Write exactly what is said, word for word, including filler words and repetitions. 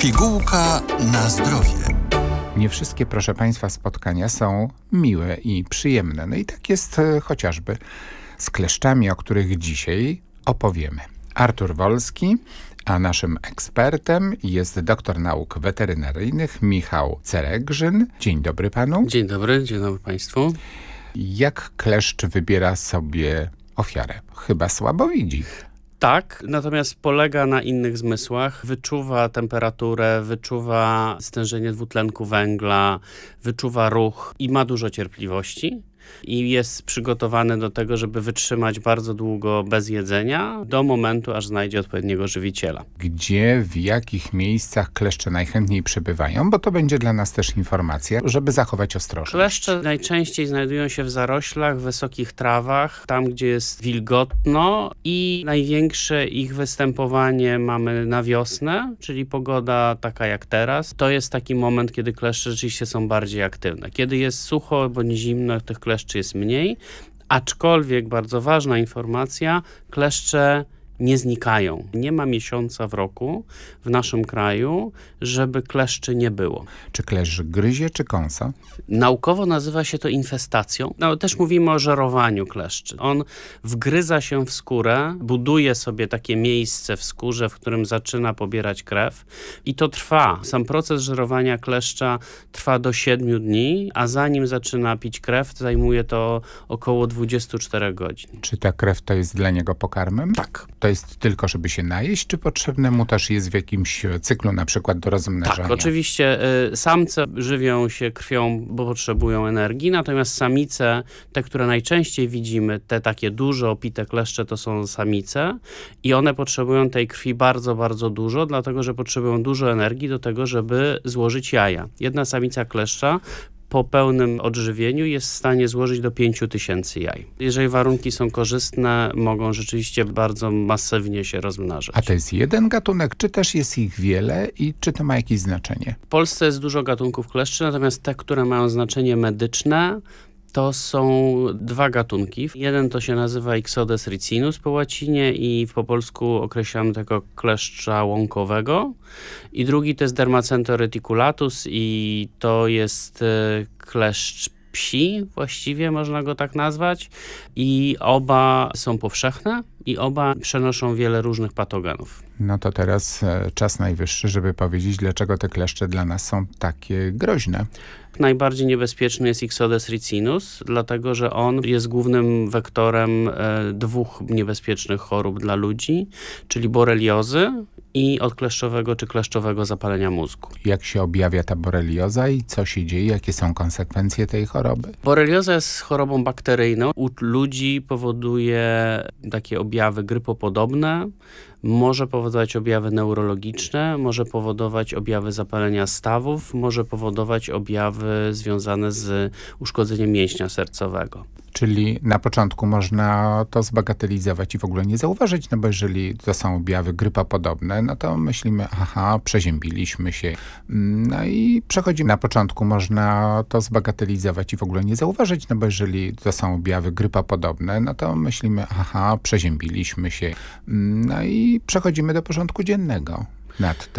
Pigułka na zdrowie. Nie wszystkie, proszę Państwa, spotkania są miłe i przyjemne. No i tak jest e, chociażby z kleszczami, o których dzisiaj opowiemy. Artur Wolski, a naszym ekspertem jest doktor nauk weterynaryjnych Michał Ceregrzyn. Dzień dobry panu. Dzień dobry, dzień dobry państwu. Jak kleszcz wybiera sobie ofiarę? Chyba słabo widzi. Tak, natomiast polega na innych zmysłach. Wyczuwa temperaturę, wyczuwa stężenie dwutlenku węgla, wyczuwa ruch i ma dużo cierpliwości. I jest przygotowany do tego, żeby wytrzymać bardzo długo bez jedzenia, do momentu, aż znajdzie odpowiedniego żywiciela. Gdzie, w jakich miejscach kleszcze najchętniej przebywają? Bo to będzie dla nas też informacja, żeby zachować ostrożność. Kleszcze najczęściej znajdują się w zaroślach, wysokich trawach, tam gdzie jest wilgotno i największe ich występowanie mamy na wiosnę, czyli pogoda taka jak teraz. To jest taki moment, kiedy kleszcze rzeczywiście są bardziej aktywne. Kiedy jest sucho bądź zimno, tych kleszczy jest mniej, aczkolwiek bardzo ważna informacja, kleszcze nie znikają. Nie ma miesiąca w roku w naszym kraju, żeby kleszczy nie było. Czy kleszcz gryzie, czy kąsa? Naukowo nazywa się to infestacją. No, też mówimy o żerowaniu kleszczy. On wgryza się w skórę, buduje sobie takie miejsce w skórze, w którym zaczyna pobierać krew i to trwa. Sam proces żerowania kleszcza trwa do siedmiu dni, a zanim zaczyna pić krew, zajmuje to około dwadzieścia cztery godzin. Czy ta krew to jest dla niego pokarmem? Tak. To jest tylko, żeby się najeść, czy potrzebne mu też jest w jakimś cyklu, na przykład do rozmnażania? Tak, oczywiście y, samce żywią się krwią, bo potrzebują energii, natomiast samice, te, które najczęściej widzimy, te takie duże, opite kleszcze, to są samice i one potrzebują tej krwi bardzo, bardzo dużo, dlatego, że potrzebują dużo energii do tego, żeby złożyć jaja. Jedna samica kleszcza po pełnym odżywieniu jest w stanie złożyć do pięciu tysięcy jaj. Jeżeli warunki są korzystne, mogą rzeczywiście bardzo masywnie się rozmnażać. A to jest jeden gatunek, czy też jest ich wiele i czy to ma jakieś znaczenie? W Polsce jest dużo gatunków kleszczy, natomiast te, które mają znaczenie medyczne, to są dwa gatunki. Jeden to się nazywa Ixodes ricinus po łacinie i po polsku określamy tego kleszcza łąkowego. I drugi to jest Dermacento reticulatus i to jest kleszcz psi, właściwie można go tak nazwać. I oba są powszechne i oba przenoszą wiele różnych patogenów. No to teraz e, czas najwyższy, żeby powiedzieć, dlaczego te kleszcze dla nas są takie groźne. Najbardziej niebezpieczny jest Ixodes ricinus, dlatego że on jest głównym wektorem e, dwóch niebezpiecznych chorób dla ludzi, czyli boreliozy i odkleszczowego czy kleszczowego zapalenia mózgu. Jak się objawia ta borelioza i co się dzieje? Jakie są konsekwencje tej choroby? Borelioza jest chorobą bakteryjną. U ludzi powoduje takie objawy grypopodobne, może powodować objawy neurologiczne, może powodować objawy zapalenia stawów, może powodować objawy związane z uszkodzeniem mięśnia sercowego. Czyli na początku można to zbagatelizować i w ogóle nie zauważyć, no bo jeżeli to są objawy grypopodobne, no to myślimy, aha, przeziębiliśmy się. No i przechodzimy. Na początku można to zbagatelizować i w ogóle nie zauważyć, no bo jeżeli to są objawy grypopodobne, no to myślimy, aha, przeziębiliśmy się. No i przechodzimy do porządku dziennego nad tym.